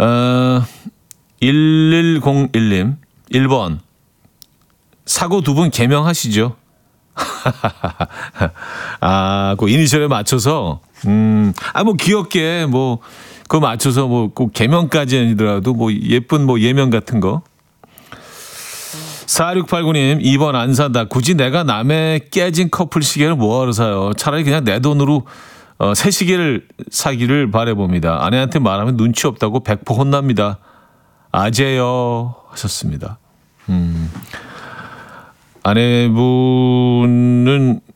1101님 1번 사고 두 분 개명하시죠. 그 이니셜에 맞춰서 뭐 귀엽게 뭐 그거 맞춰서 뭐 꼭 개명까지 아니더라도 뭐 예쁜 뭐 예명 같은 거. 4689님 2번 안 산다. 굳이 내가 남의 깨진 커플 시계를 뭐하러 사요. 차라리 그냥 내 돈으로 새 시계를 사기를 바라봅니다. 아내한테 말하면 눈치 없다고 100% 혼납니다. 아재요 하셨습니다. 아내분은